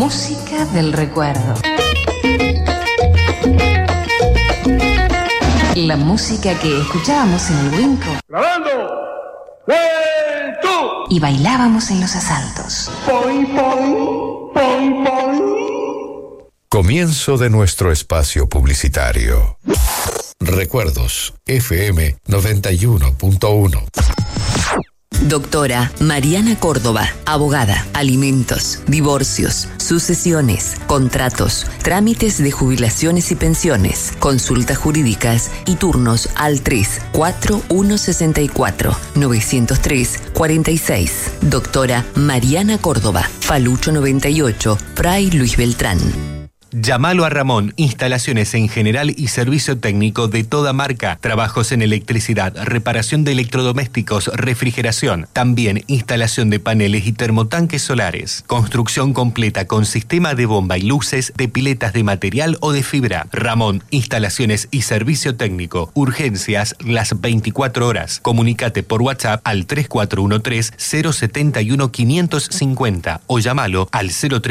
música del recuerdo. La música que escuchábamos en el Winco. ¡Grabando! ¡1, 2! Y bailábamos en los asaltos. ¡Poi, poi! ¡Poi, poi! Comienzo de nuestro espacio publicitario. Recuerdos FM 91.1. Doctora Mariana Córdoba, abogada, alimentos, divorcios, sucesiones, contratos, trámites de jubilaciones y pensiones, consultas jurídicas y turnos al 34164-903-46. Doctora Mariana Córdoba, Falucho 98, Fray Luis Beltrán. Llámalo a Ramón, instalaciones en general y servicio técnico de toda marca, trabajos en electricidad, reparación de electrodomésticos, refrigeración, también instalación de paneles y termotanques solares, construcción completa con sistema de bomba y luces, de piletas de material o de fibra. Ramón, instalaciones y servicio técnico, urgencias las 24 horas. Comunícate por WhatsApp al 3413-071-550 o llámalo al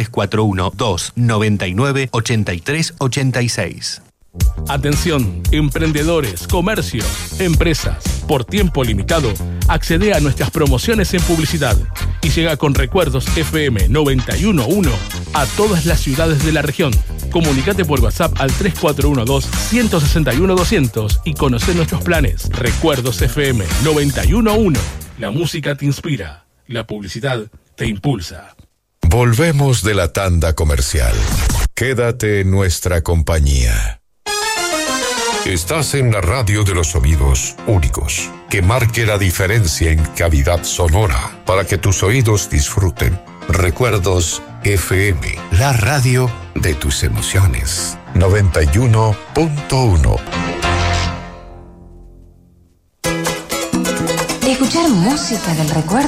0341-299-8386. Atención, emprendedores, comercios, empresas. Por tiempo limitado, accede a nuestras promociones en publicidad y llega con Recuerdos FM 91.1 a todas las ciudades de la región. Comunícate por WhatsApp al 3412-161-200 y conoce nuestros planes. Recuerdos FM 91.1. La música te inspira, la publicidad te impulsa. Volvemos de la tanda comercial. Quédate en nuestra compañía. Estás en la radio de los sonidos únicos, que marque la diferencia en calidad sonora, para que tus oídos disfruten. Recuerdos FM, la radio de tus emociones. 91.1. Escuchar música del recuerdo